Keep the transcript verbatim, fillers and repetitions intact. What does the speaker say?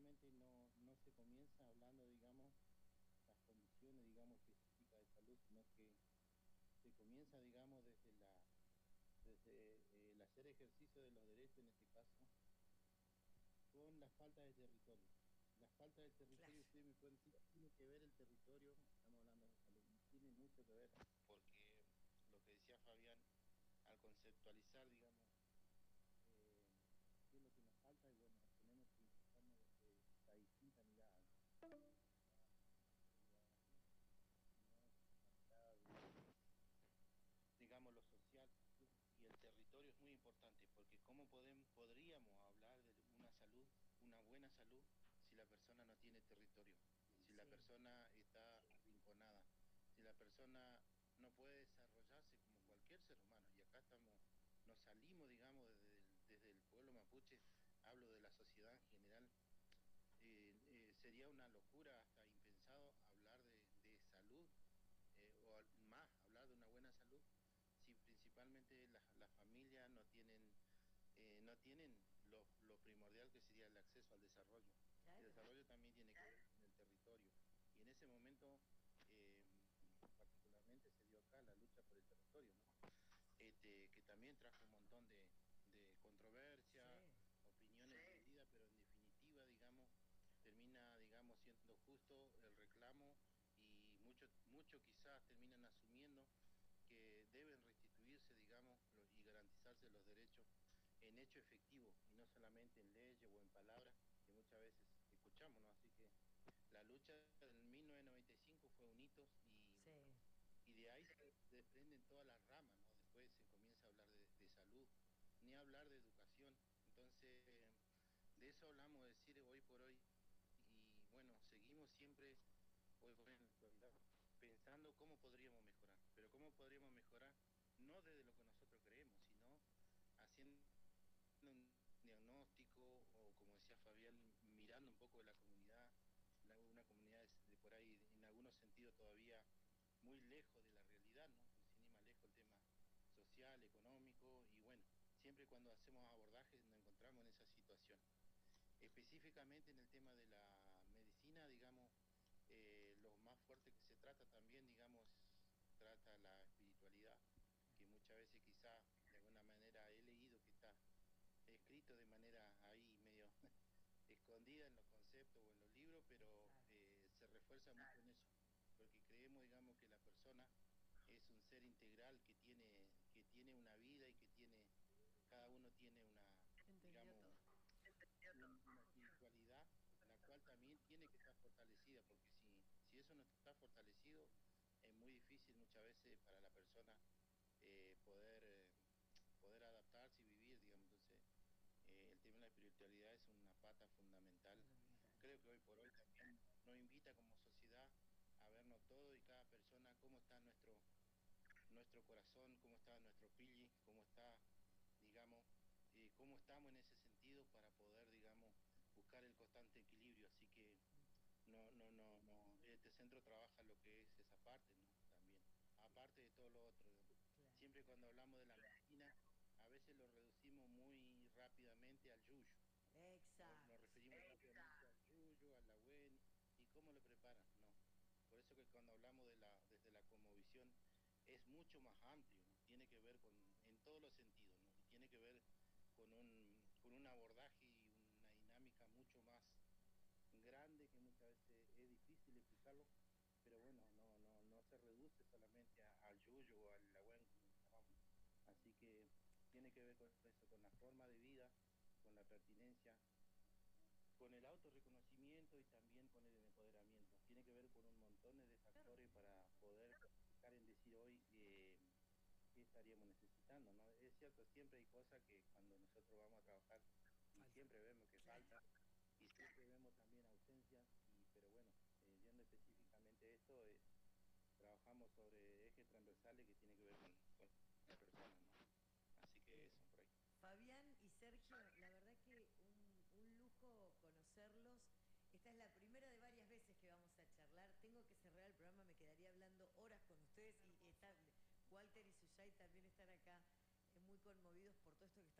solamente no, no se comienza hablando, digamos, las condiciones, digamos, específicas de salud, sino que se comienza, digamos, desde la desde eh, el hacer ejercicio de los derechos, en este caso, con la falta de territorio. La falta de Claro. territorio, ustedes me pueden decir, tiene que ver el territorio, estamos hablando de salud, y tiene mucho que ver, porque lo que decía Fabián, al conceptualizar, digamos, eh, qué es lo que nos falta, y bueno, tenemos que enfocarnos desde la distinta mirada, ¿no? Digamos, lo social y el territorio es muy importante, porque cómo podemos, podríamos hablar de una salud, una buena salud, si la persona no tiene territorio, si la Sí. persona está arrinconada, si la persona no puede desarrollarse como cualquier ser humano. Y acá estamos, nos salimos, digamos, desde el, desde el pueblo mapuche, hablo de la sociedad en general. Eh, eh, sería una locura, hasta impensado, hablar de, de salud, eh, o más, hablar de una buena salud, si principalmente las la familias no tienen, eh, no tienen lo, lo primordial, que sería el acceso al desarrollo. Claro. El desarrollo también tiene que ver con el territorio. Y en ese momento, eh, particularmente, se dio acá la lucha por el territorio, ¿no? Este, que también trajo un montón de, de controversia, sí, opiniones sí, divididas, pero en definitiva, digamos, termina, digamos, siendo justo el reclamo, y muchos mucho quizás terminan asumiendo que deben restituirse, digamos, lo, y garantizarse los derechos en hecho efectivo, y no solamente en leyes o en palabras que muchas veces escuchamos, ¿no? Así que la lucha en mil novecientos noventa y cinco fue un hito, y, sí, y de ahí se desprenden todas las ramas, ¿no? Después se comienza a hablar de, de salud, ni hablar de educación. Entonces, de eso hablamos, de decir, hoy por hoy, y bueno, seguimos siempre, hoy por hoy en la actualidad, pensando cómo podríamos mejorar, pero cómo podríamos mejorar no desde lo que nosotros creemos, sino haciendo un diagnóstico, o como decía Fabián, mirando un poco de la comunidad, la, una comunidad de por ahí en algunos sentidos todavía muy lejos de la realidad, ¿no? Sin ir más lejos el tema social, económico, y bueno, siempre cuando hacemos abordajes nos encontramos en esa situación. Específicamente en el tema de la medicina, digamos, eh, lo más fuerte que se trata también, digamos, trata la espiritualidad, que muchas veces quizá de alguna manera he leído que está escrito de manera ahí medio escondida en los conceptos o en los libros, pero eh, se refuerza mucho en eso, porque creemos, digamos, que la persona es un ser integral que tiene, que tiene una vida, y que tiene, cada uno tiene una, Entendió digamos, todo. un, una espiritualidad, la cual también tiene que estar fortalecida, porque si, si eso no está fortalecido, es muy difícil muchas veces para la persona eh, poder, eh, poder adaptarse y vivir, digamos. Entonces, eh, el tema de la espiritualidad es una pata fundamental. Creo que hoy por hoy también nos invita como sociedad a vernos todo y cada persona, cómo está nuestro, nuestro corazón, cómo está nuestro pilli, cómo está, digamos, eh, cómo estamos en ese sentido, para poder, digamos, buscar el constante equilibrio. Así que no, no, no, no, este centro trabaja lo que es esa parte, ¿no? También, aparte de todo lo otro. Claro. Siempre cuando hablamos de la medicina, a veces lo reducimos muy rápidamente al yuyo. Nos, nos Exacto. referimos rápidamente al yuyo, al agüen, y cómo lo preparan, no. Por eso que cuando hablamos de la, desde la cosmovisión, es mucho más amplio, ¿no? Tiene que ver con, en todos los sentidos, ¿no? Y tiene que ver con un, con un abordaje y una dinámica mucho más grande, que muchas veces es difícil explicarlo, pero bueno, no, no, no se reduce solamente a, al yuyo o al agüen, como llamamos. Así que tiene que ver con eso, con la forma de vida, con la pertinencia, con el autorreconocimiento, y también con el empoderamiento. Tiene que ver con un montón de factores para poder estar en decir hoy eh, qué estaríamos necesitando, ¿no? Es cierto, siempre hay cosas que cuando nosotros vamos a trabajar, y Falta. siempre vemos que Claro. falta, y siempre vemos también ausencias, y pero bueno, eh, viendo específicamente esto, eh, trabajamos sobre ejes transversales que tienen que ver con, con la persona, ¿no? Así que Eh, eso, por ahí. Fabián y Sergio, la verdad que un, un lujo conocerlos. Esta es la primera de varias veces que vamos a charlar. Tengo que cerrar el programa, me quedaría hablando horas con ustedes, y está, Walter y Suyay también están acá eh, muy conmovidos por todo esto que